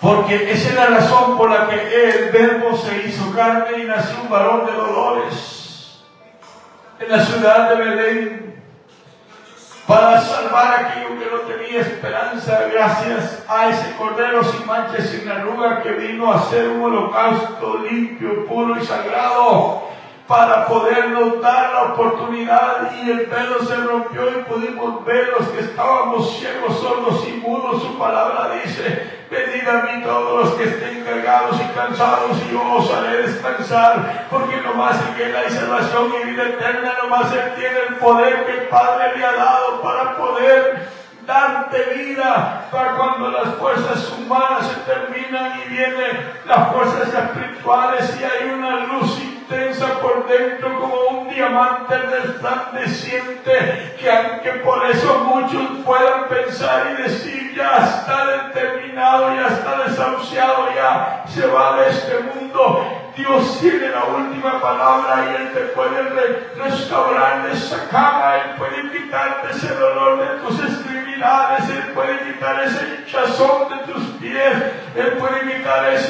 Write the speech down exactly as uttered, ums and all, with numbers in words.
Porque esa es la razón por la que el Verbo se hizo carne y nació un varón de dolores en la ciudad de Belén, para salvar a aquello que no tenía esperanza, gracias a ese Cordero sin mancha y sin arruga que vino a ser un holocausto limpio, puro y sagrado, para podernos dar la oportunidad, y el velo se rompió y pudimos ver los que estábamos ciegos, sordos y mudos. Su palabra dice: venid a mí todos los que estén cargados y cansados, y yo os haré descansar, porque nomás el que hay salvación y vida eterna, nomás Él tiene el poder que el Padre le ha dado para poder darte vida, para cuando las fuerzas humanas se terminan y vienen las fuerzas espirituales y hay una luz intensa por dentro como un diamante resplandeciente, que aunque por eso muchos puedan pensar y decir: ya está determinado, ya está desahuciado, ya se va de este mundo, Dios tiene la última palabra y Él te puede re restaurar de esa cama. Él puede quitarte ese dolor de tus extremidades, Él puede quitar ese hinchazón de tus pies, Él puede quitar ese